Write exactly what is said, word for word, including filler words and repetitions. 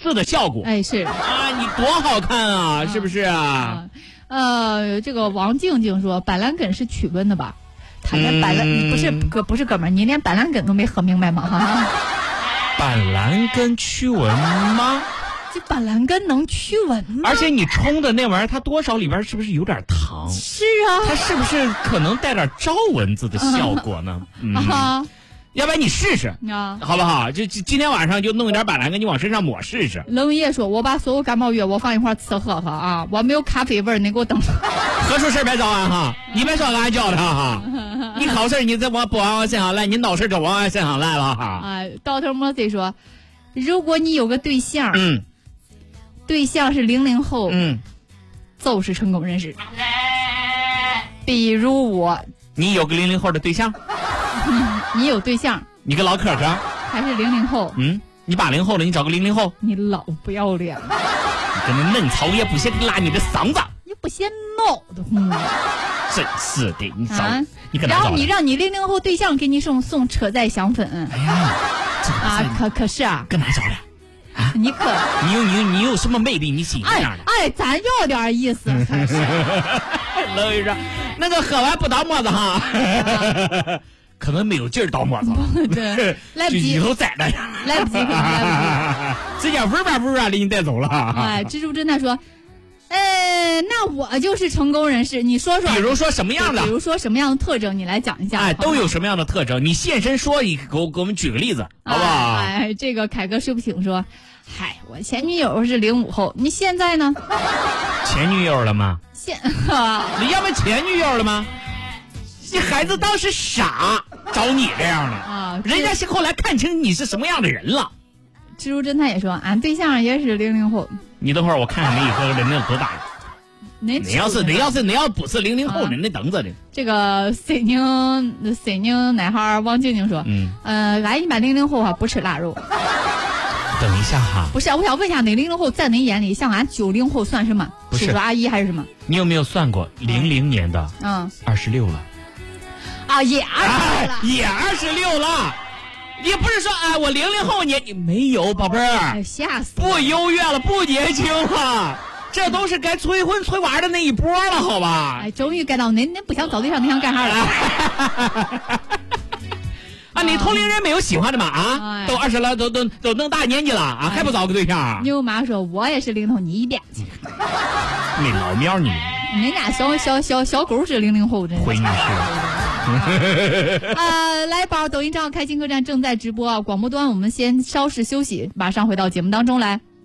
字的效果。 哎，是啊，你多好看啊，是不是啊？ 啊呃，这个王静静说板蓝根是驱蚊的吧？他连板蓝、嗯、不是哥不是哥们儿，你连板蓝根都没喝明白吗？哈， 板蓝根驱蚊吗？ 这板蓝根能驱蚊吗？ 而且你冲的那玩意儿，它多少里边是不是有点糖？ 是啊， 它是不是可能带点招蚊子的效果呢？嗯。 啊要不然你试试啊， 好不好？就今天晚上就弄一点板蓝根，你往身上抹试试。 冷夜说：“我把所有感冒药我放一块伺喝喝啊，我没有咖啡味儿，你给我等。 何处事别找俺哈，你别说俺叫他哈。你好事你再往不往我身上来，你闹事就往我身上来了哈。 啊，到头莫贼说，如果你有个对象， 嗯， 对象是零零后， 嗯， 就是成功人士。比如我， 你有个零零后的对象。” 你有对象， 你个老可可， 还是零零后？ 嗯，你八零后了，你找个零零后， 你老不要脸了！ 你跟那嫩草也不嫌拉你的嗓子， 你不嫌闹的慌？ 真是的，你找、 啊、 你跟然后你让你零零后对象给你送送车载香粉， 哎呀， 啊，可可是啊， 跟哪找的？啊， 你可你有你有你有什么魅力？你喜欢这样的？ 哎哎，咱有点意思。 冷雨说，那个喝完不倒沫子哈。啊可能没有劲儿倒沫子， 对，来不及， 以后栽那上， 来不及，来不及，直接嗡吧嗡吧给你带走了。 哎，蜘蛛侦探说，呃，那我就是成功人士，你说说， 比如说什么样的？ 比如说什么样的特征，你来讲一下。 哎，都有什么样的特征？你现身说一，给我给我们举个例子，好不好？ 哎，这个凯哥睡不醒说，嗨，我前女友是零五后，你现在呢？ 前女友了吗？ 现，啊、 你要不前女友了吗？这孩子倒是傻，找你这样的啊！ 人家是后来看清你是什么样的人了。 蜘蛛侦探也说，俺对象也是零零后。 你等会儿我看看你以后人能多大？ 你要是你要是你要不是零零后，人家等着呢。 这个沈宁沈宁男孩王静静说， 嗯， 呃，俺一般零零后哈不吃腊肉。 等一下哈， 不是，我想问一下，那零零后在你眼里，像俺九零后算什么？ 不是叔叔阿姨还是什么？ 你有没有算过零零年的？ 嗯， 二十六了。 啊，也二十六了， 哎、也二十六了。也不是说哎，我零零后年你没有，宝贝儿， 哎，吓死！ 不优越了，不年轻了，这都是该催婚催娃的那一波了，好吧？ 哎，终于该到您，您不想找对象，您想干啥了？ 啊，你同龄人没有喜欢的吗？啊， 哎、 都二十了，都都都那么大年纪了啊，还不找个对象？ 牛妈说，我也是零头，你一边去。 你老喵你！ 人家小小小小狗是零零后，真回你是。 呃，来宝抖音账号开心客栈正在直播啊，广播端我们先稍事休息，马上回到节目当中来。